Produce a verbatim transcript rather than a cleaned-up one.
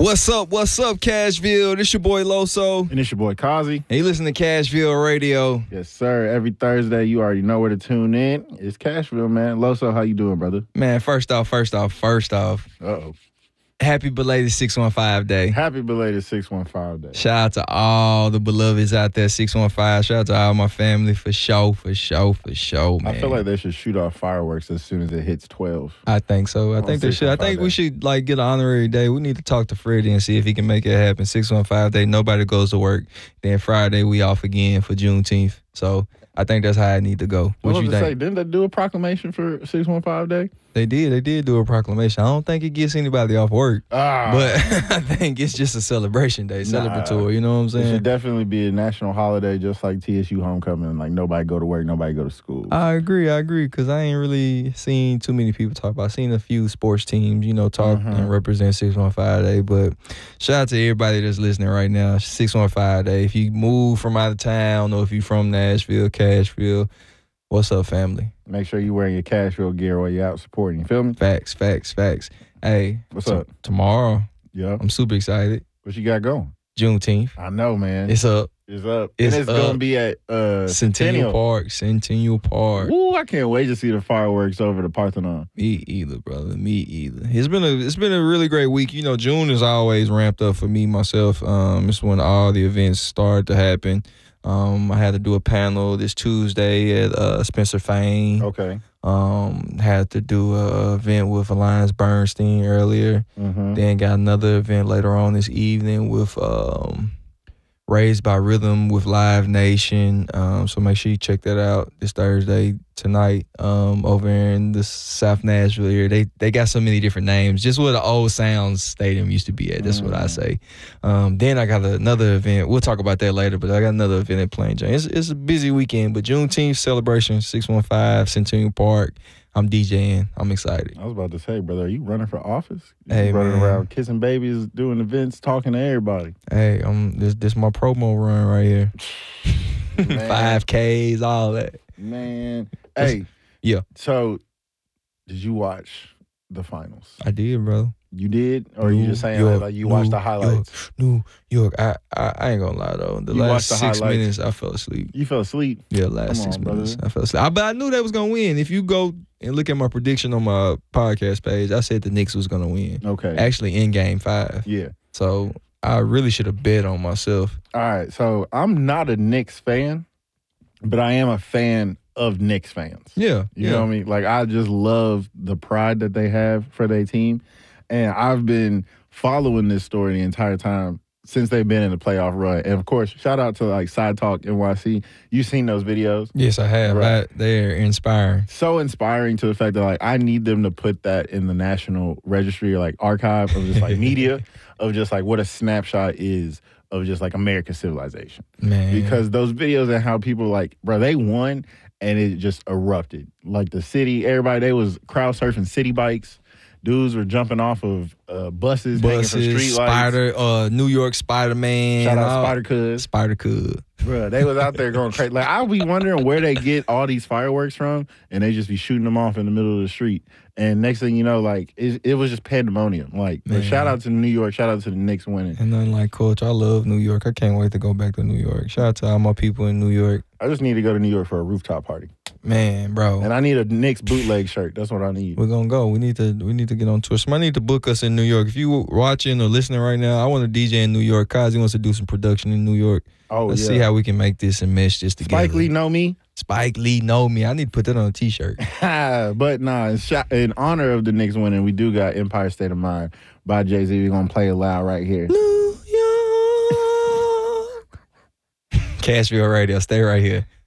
What's up? What's up, Cashville? This your boy Loso. And it's your boy Kazi. And you listen to Cashville Radio. Yes, sir. Every Thursday, you already know where to tune in. It's Cashville, man. Loso, how you doing, brother? Man, first off, first off, first off. Uh-oh. Happy belated six one five day. Happy belated six one five day. Shout out to all the beloveds out there, six one five. Shout out to all my family for sure, for sure, for sure, man. I feel like they should shoot off fireworks as soon as it hits twelve. I think so. I On think they should. I think day. we should like get an honorary day. We need to talk to Freddie and see if he can make it happen. six one five day, nobody goes to work. Then Friday we off again for Juneteenth. So I think that's how I need to go. What I was you to think? say, didn't they do a proclamation for six one five day? They did. They did do a proclamation. I don't think it gets anybody off work. Ah. But I think it's just a celebration day, Nah. celebratory. You know what I'm It saying? should definitely be a national holiday, just like T S U homecoming. Like, nobody go to work, nobody go to school. I agree. I agree. Because I ain't really seen too many people talk about. I've seen a few sports teams, you know, talk Mhm. and represent six one five day. But shout out to everybody that's listening right now. six one five day. If you move from out of town or if you from Nashville, Cashville, what's up, family? Make sure you're wearing your Cashville gear while you're out supporting. You feel me? Facts, facts, facts. Hey, What's t- up? Tomorrow, Yeah. I'm super excited. What you got going? Juneteenth. I know, man. It's up. It's up. It's and it's up. going to be at uh, Centennial Park. Centennial Park. Ooh, I can't wait to see the fireworks over the Parthenon. Me either, brother. Me either. It's been a it's been a really great week. You know, June is always ramped up for me myself. Um, it's when all the events start to happen. Um, I had to do a panel this Tuesday at uh, Spencer Fane. Okay. Um, had to do a event with Alliance Bernstein earlier. Mm-hmm. Then got another event later on this evening with um, Raised by Rhythm with Live Nation. Um, so make sure you check that out this Thursday tonight um, over in the South Nashville area. They they got so many different names. Just where the old Sounds Stadium used to be at. That's mm. what I say. Um, then I got another event. We'll talk about that later, but I got another event at Plain Jane. It's, it's a busy weekend, but Juneteenth celebration, six one five, Centennial Park. I'm DJing. I'm excited. I was about to say, brother, are you running for office? You Hey, running man. around kissing babies, doing events, talking to everybody. Hey, um, this this my promo run right here. Man. five Ks, all that. Man. Hey. Yeah. So, did you watch the finals? I did, bro. You did? Or are you New just saying York, that, like you watched New the highlights? York, New York. I, I I ain't gonna lie though. The You last watched the six highlights? minutes, I fell asleep. You fell asleep? Yeah, last Come six on, minutes, brother. I fell asleep. I, but I knew they was gonna win. If you go and look at my prediction on my podcast page, I said the Knicks was gonna win. Okay. Actually, in Game Five. Yeah. So I really should have bet on myself. All right. So, I'm not a Knicks fan, but I am a fan of Knicks fans. Yeah, You yeah. know what I mean? Like, I just love the pride that they have for their team. And I've been following this story the entire time since they've been in the playoff run. And, of course, shout out to, like, Side Talk N Y C. You've seen those videos. Yes, I have. Right. I, they're inspiring. So inspiring to the fact that, like, I need them to put that in the national registry or, like, archive of just, like, media of just, like, what a snapshot is of just, like, American civilization. Man. Because those videos and how people, like, bro, they won and it just erupted. Like, the city, everybody, they was crowd surfing city bikes. Dudes were jumping off of uh, buses, hanging from Buses, street lights. Spider, uh, New York Spider Man. Shout out Spider Cuz. Spider Cuz. Bro, they was out there going crazy. Like, I'll be wondering where they get all these fireworks from, and they just be shooting them off in the middle of the street. And next thing you know, like, it, it was just pandemonium. Like, but Man. shout out to New York. Shout out to the Knicks winning. And nothing like Coach. I love New York. I can't wait to go back to New York. Shout out to all my people in New York. I just need to go to New York for a rooftop party. Man, bro. And I need a Knicks bootleg shirt. That's what I need. We're gonna go. We need to we need to get on tour. Somebody need to book us in New York. If you watching or listening right now, I want to D J in New York. Kazi wants to do some production in New York. Oh, Let's yeah. see how we can make this and mesh this together. Spike Lee know me. Spike Lee know me. I need to put that on a t-shirt. But nah, in, sh- in honor of the Knicks winning, we do got Empire State of Mind by Jay-Z. We're going to play it loud right here. New York. Cashville Radio. Stay right here.